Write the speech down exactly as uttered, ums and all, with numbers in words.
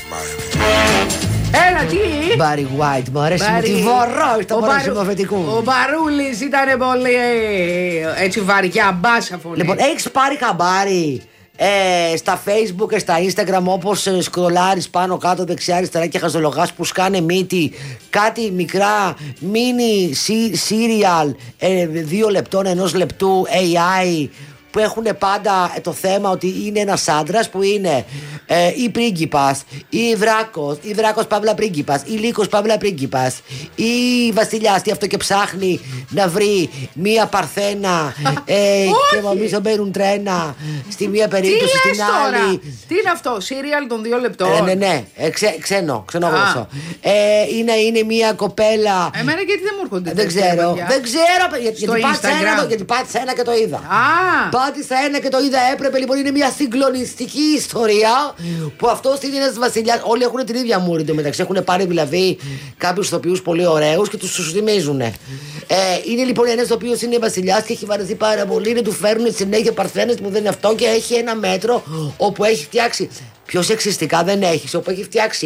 Έλα, τι! Μπάρι White, μου αρέσει, μου τη βορρώ στο πρώτο συμμορφωτικού. Ο Μπαρούλης ήταν πολύ έτσι βαριά, μπάσα φωνή. Λοιπόν, έχεις πάρει χαμπάρι ε, στα Facebook και στα Instagram, όπως ε, σκρολάρεις πάνω κάτω δεξιά αριστερά και χαζολογάς που σκάνε μύτη κάτι μικρά mini serial ε, δύο λεπτών, ενός λεπτού έι άι, που έχουν πάντα το θέμα ότι είναι ένας άντρας που είναι ε, η πρίγκιπας, η βράκος, η βράκος παύλα πρίγκιπας, η λύκος παύλα πρίγκιπας, η βασιλιάς, τι αυτό, και ψάχνει να βρει μία παρθένα ε, και νομίζω μπαίνουν τρένα στη μία περίπτωση, στην τώρα? άλλη. Τι είναι αυτό, σύριαλ των δύο λεπτών? Ε, ναι, ναι, ε, ξέ, ξένο, ξενόγλωσσο. Ε, είναι, είναι μία κοπέλα. Εμένα γιατί δεν μου έρχονται? Δεν ξέρω, δεν ξέρω, γιατί, γιατί πάτησα ένα, γιατί πάτησα ένα και το είδα. Α, Πάτησα ένα και το είδα, έπρεπε λοιπόν. Είναι μια συγκλονιστική ιστορία που αυτός είναι ένας βασιλιάς. Όλοι έχουν την ίδια μούρη εντωμεταξύ. Έχουν πάρει δηλαδή κάποιους ηθοποιούς πολύ ωραίους και τους τους θυμίζουν. Ε, είναι λοιπόν ένας ο οποίος είναι βασιλιάς και έχει βαρεθεί πάρα πολύ. Είναι, του φέρνουν συνέχεια παρθένες που δεν είναι αυτό και έχει ένα μέτρο όπου έχει φτιάξει. Πιο σεξιστικά δεν έχει, όπου έχει φτιάξει